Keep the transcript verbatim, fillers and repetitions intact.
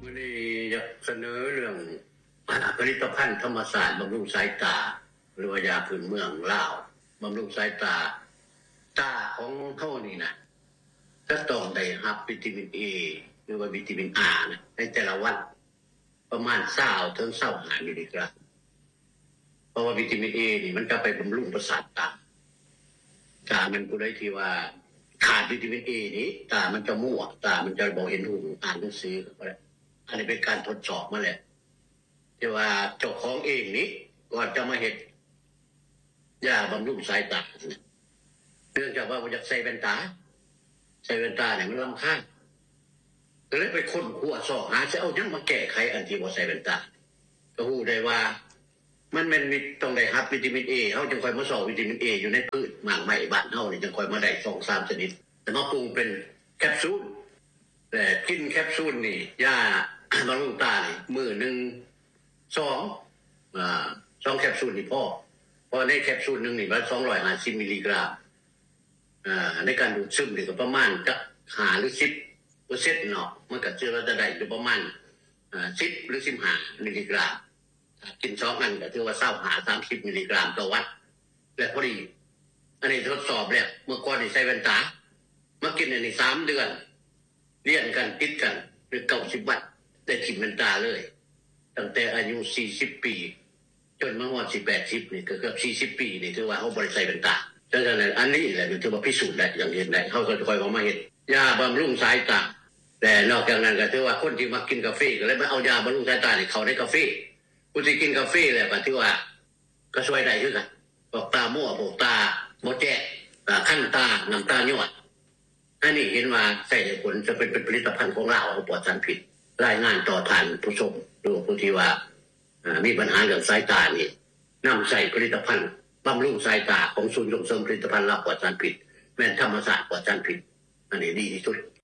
วันนี้อยากเสนอเรื่องผลิตภัณฑ์ธรรมศาสตร์บำรุงสายตาหรือว่ายาพื้นเมืองลาวบำรุงสายตาตาของเฮานี่นะก็ต้องได้รับวิตามิน A หรือว่าวิตามิน R นะในแต่ละวันประมาณยี่สิบถึงยี่สิบห้ามิลลิกรัมเพราะว่าวิตามิน A นี่มันจะไปบำรุงประสาทตาตามันผู้ใดที่ว่าขาดวิตามิน A นี้ตามันจะมั่วตามันจะบ่เห็นหูอ่านหนังสืออะไรอันนี้เป็นการทดสอบมาแล้วแต่ว่าเจ้าของเองนี้ก่อนจะมาเฮ็ดยาบำรุงสายตาเนื่องจากว่าบ่อยากใส่แว่นตาใส่แว่นตาเนี่ยมันรำคาญก็เลยไปค้นคว้าสอบหาจะเอาหยังมาแก้ไขอันที่บ่ใส่แว่นตาก็ฮู้ได้ว่ามันแม่นมีต้องได้รับวิตามิน A เฮาจึงค่อยมาสอบวิตามิน A อยู่ในพืชหมากไม้บ้านเฮานี่จึงค่อยมาได้ สองถึงสาม ชนิดแต่มาปรุงเป็นแคปซูลแต่กินแคปซูลนี่ยาบำรุงตานี่มื้อนึงสองอ่าสองแคปซูลนี่พอเพราะในแคปซูลนึงนี่มันสองร้อยห้าสิบมิลลิกรัมอ่าในการดูดซึมนี่ก็ประมาณจักห้าหรือสิบเปอร์เซ็นต์เนาะมันก็จะว่าจะได้อยู่ประมาณอ่าสิบหรือสิบห้ามิลลิกรัมกินสองอันก็ถือว่าเศร้าหาสามสิบมิลลิกรัมต่อวันและพอดีอันนี้ทดสอบแล้วเมื่อก่อนนี่ใส่แว่นตามากินอันนี้สามเดือนเรียนกันติดกันหรือเก้าสิบวันได้ถิ่มแว่นตาเลยตั้งแต่อายุสี่สิบปีจนมาฮอดสิบแปดสิบนี่ก็เกือบสี่สิบปีนี่ถือว่าเฮาบ่ได้ใส่แว่นตาดังนั้นอันนี้แหละถือว่าพิสูจน์ได้อย่างเห็นได้เฮาก็ค่อยเอามาเฮ็ดยาบำรุงสายตาแต่นอกจากนั้นก็ถือว่าคนที่มากินกาแฟก็เลยมาเอายาบำรุงสายตานี่เข้าในกาแฟผู้ที่กินกาแฟแล้วก็ถือว่าก็ช่วยได้คือกันพวกตามั่วพวกตาบ่แจ้งตาคันตาน้ำตาย้อยอันนี้เห็นว่าใช้ได้ผลจะเป็นเป็นผลิตภัณฑ์ของเราปลอดสารพิษรายงานต่อท่านผู้ชมหรือผู้ที่ว่ามีปัญหาเรื่องสายตานี่นำใส่ผลิตภัณฑ์บำรุงสายตาของศูนย์ส่งเสริมผลิตภัณฑ์ลาวปลอดสารพิษแม่นธรรมศาสตร์ปลอดสารพิษอันนี้ดีที่สุด